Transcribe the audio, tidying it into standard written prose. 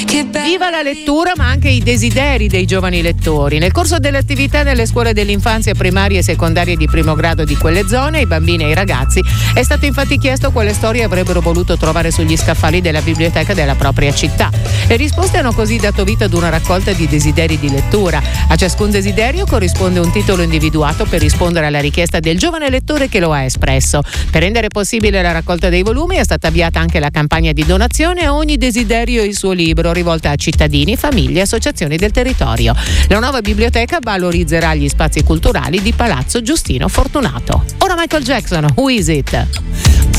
Viva la lettura, ma anche i desideri dei giovani lettori. Nel corso delle attività nelle scuole dell'infanzia primarie e secondarie di primo grado di quelle zone, ai bambini e ai ragazzi è stato infatti chiesto quale storie avrebbero voluto trovare sugli scaffali della biblioteca della propria città. Le risposte hanno così dato vita ad una raccolta di desideri di lettura. A ciascun desiderio corrisponde un titolo individuato per rispondere alla richiesta del giovane lettore che lo ha espresso. Per rendere possibile la raccolta dei volumi è stata avviata anche la campagna di donazione a ogni desiderio il suo libro, rivolta a cittadini, famiglie e associazioni del territorio. La nuova biblioteca valorizzerà gli spazi culturali di Palazzo Giustino Fortunato. Ora Michael Jackson, Who Is It?